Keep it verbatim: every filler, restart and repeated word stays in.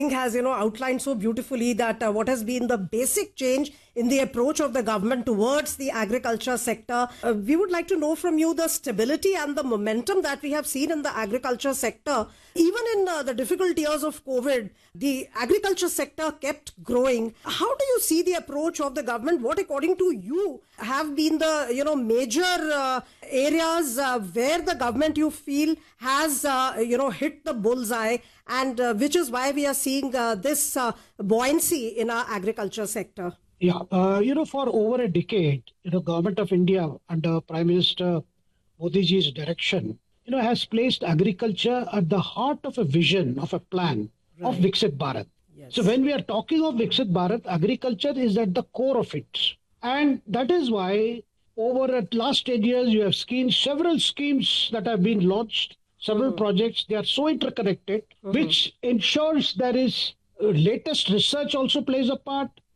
has, you know, outlined so beautifully that uh, what has been the basic change in the approach of the government towards the agriculture sector. Uh, we would like to know from you the stability and the momentum that we have seen in the agriculture sector. Even in uh, the difficult years of COVID, the agriculture sector kept growing. How do you see the approach of the government? What, according to you, have been the, you know, major uh, areas uh, where the government, you feel, has, uh, you know, hit the bullseye, and uh, which is why we are seeing uh, this uh, buoyancy in our agriculture sector? Yeah, uh, you know, for over a decade, you know, Government of India under Prime Minister Modi ji's direction, you know, has placed agriculture at the heart of a vision, of a plan right. of Viksit Bharat. Yes. So when we are talking of Viksit Bharat, agriculture is at the core of it. And that is why over the last ten years, you have seen several schemes that have been launched, several mm-hmm. projects. They are so interconnected, mm-hmm. which ensures there is uh, latest research also plays a part.